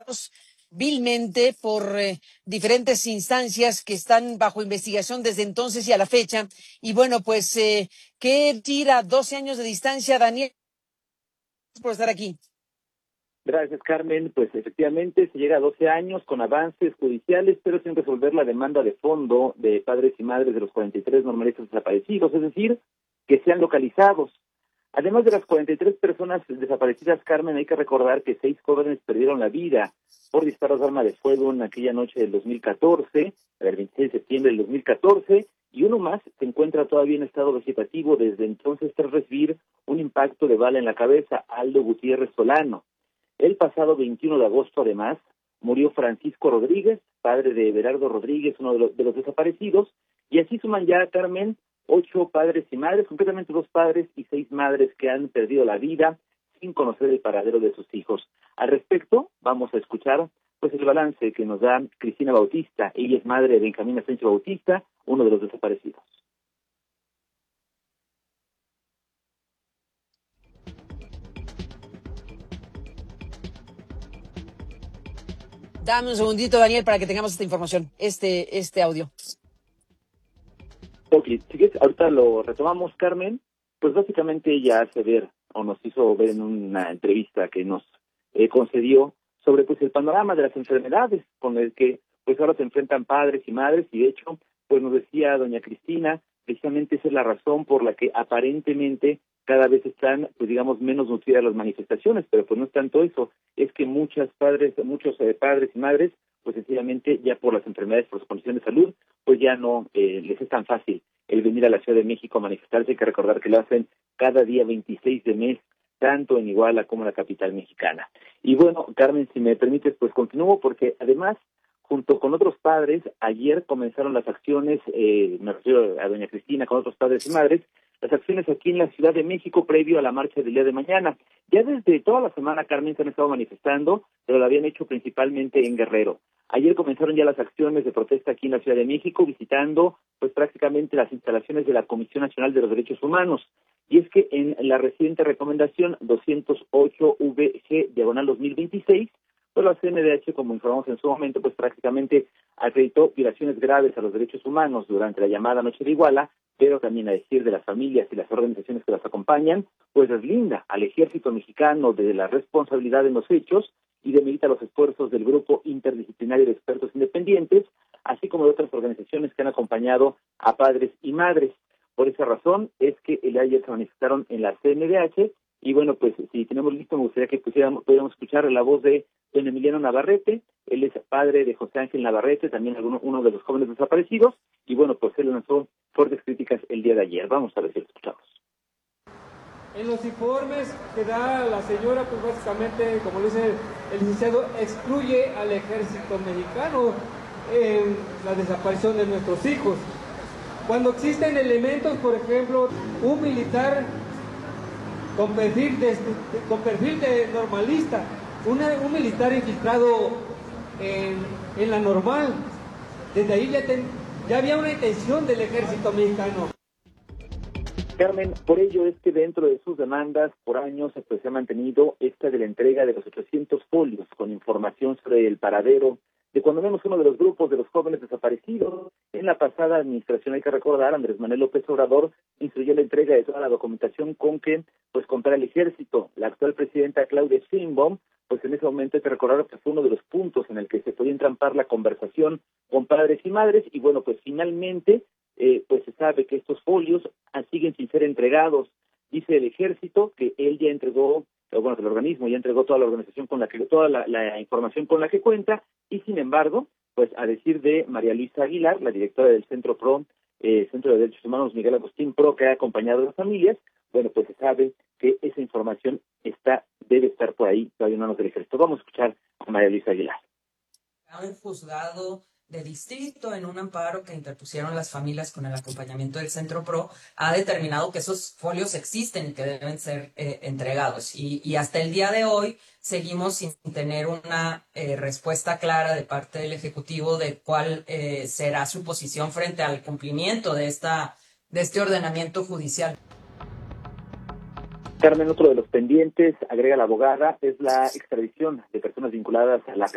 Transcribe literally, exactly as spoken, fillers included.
vilmente por eh, diferentes instancias que están bajo investigación desde entonces y a la fecha. Y bueno, pues, eh, ¿qué tira doce años de distancia, Daniel? Gracias por estar aquí. Gracias, Carmen. Pues efectivamente se llega a doce años con avances judiciales, pero sin resolver la demanda de fondo de padres y madres de los cuarenta y tres normalistas desaparecidos, es decir, que sean localizados. Además de las cuarenta y tres personas desaparecidas, Carmen, hay que recordar que seis jóvenes perdieron la vida por disparos de arma de fuego en aquella noche del dos mil catorce, el veintiséis de septiembre del dos mil catorce, y uno más se encuentra todavía en estado vegetativo desde entonces tras recibir un impacto de bala en la cabeza, Aldo Gutiérrez Solano. El pasado veintiuno de agosto, además, murió Francisco Rodríguez, padre de Everardo Rodríguez, uno de los, de los desaparecidos, y así suman ya, Carmen, ocho padres y madres, concretamente dos padres y seis madres que han perdido la vida sin conocer el paradero de sus hijos. Al respecto, vamos a escuchar pues el balance que nos da Cristina Bautista. Ella es madre de Benjamín Asensio Bautista, uno de los desaparecidos. Dame un segundito, Daniel, para que tengamos esta información, este, este audio. Ok, si quieres, ahorita lo retomamos, Carmen. Pues básicamente ella hace ver, o nos hizo ver en una entrevista que nos eh, concedió, sobre pues el panorama de las enfermedades con el que pues ahora se enfrentan padres y madres, y de hecho, pues nos decía doña Cristina, precisamente esa es la razón por la que aparentemente cada vez están, pues digamos, menos nutridas las manifestaciones, pero pues no es tanto eso, es que muchas padres, muchos eh, padres y madres, pues sencillamente ya por las enfermedades, por su condición de salud, pues ya no eh, les es tan fácil el venir a la Ciudad de México a manifestarse. Hay que recordar que lo hacen cada día veintiséis de mes, tanto en Iguala como en la capital mexicana. Y bueno, Carmen, si me permites, pues continúo, porque además, junto con otros padres, ayer comenzaron las acciones, eh, me refiero a doña Cristina, con otros padres y madres, las acciones aquí en la Ciudad de México previo a la marcha del día de mañana. Ya desde toda la semana, Carmen, se han estado manifestando, pero lo habían hecho principalmente en Guerrero. Ayer comenzaron ya las acciones de protesta aquí en la Ciudad de México, visitando pues prácticamente las instalaciones de la Comisión Nacional de los Derechos Humanos. Y es que en la reciente recomendación doscientos ocho V G diagonal dos mil veintiséis, pues la C N D H, como informamos en su momento, pues prácticamente acreditó violaciones graves a los derechos humanos durante la llamada Noche de Iguala, pero también a decir de las familias y las organizaciones que las acompañan, pues deslinda al ejército mexicano de la responsabilidad en los hechos y demerita los esfuerzos del grupo interdisciplinario de expertos independientes, así como de otras organizaciones que han acompañado a padres y madres. Por esa razón es que el día de ayer se manifestaron en la C N D H, y bueno, pues si tenemos listo, me gustaría que pusiéramos, pudiéramos escuchar la voz de don Emiliano Navarrete. Él es padre de José Ángel Navarrete, también alguno, uno de los jóvenes desaparecidos, y bueno, pues él lanzó fuertes críticas el día de ayer. Vamos a ver si lo escuchamos. En los informes que da la señora, pues básicamente, como dice el licenciado, excluye al ejército mexicano en la desaparición de nuestros hijos. Cuando existen elementos, por ejemplo, un militar con perfil de, con perfil de normalista, una, un militar infiltrado en, en la normal, desde ahí ya, ten, ya había una intención del ejército mexicano. Carmen, por ello es que dentro de sus demandas por años pues, se ha mantenido esta de la entrega de los ochocientos folios con información sobre el paradero de cuando menos uno de los grupos de los jóvenes desaparecidos. En la pasada administración, hay que recordar, Andrés Manuel López Obrador instruyó la entrega de toda la documentación con que pues contra el ejército. La actual presidenta Claudia Sheinbaum, pues en ese momento hay que recordar que fue uno de los puntos en el que se podía entrampar la conversación con padres y madres, y bueno, pues finalmente Eh, pues se sabe que estos folios siguen sin ser entregados. Dice el ejército que él ya entregó, o bueno, que el organismo ya entregó toda la organización con la que, toda la, la información con la que cuenta, y sin embargo, pues a decir de María Luisa Aguilar, la directora del Centro PRO, eh, Centro de Derechos Humanos Miguel Agustín PRO, que ha acompañado a las familias, bueno, pues se sabe que esa información está, debe estar por ahí, todavía en manos del ejército. Vamos a escuchar a María Luisa Aguilar. Un juzgado de distrito en un amparo que interpusieron las familias con el acompañamiento del Centro PRO ha determinado que esos folios existen y que deben ser eh, entregados. Y, y hasta el día de hoy seguimos sin tener una eh, respuesta clara de parte del Ejecutivo de cuál eh, será su posición frente al cumplimiento de, esta, de este ordenamiento judicial. Carmen, otro de los pendientes, agrega la abogada, es la extradición de personas vinculadas a la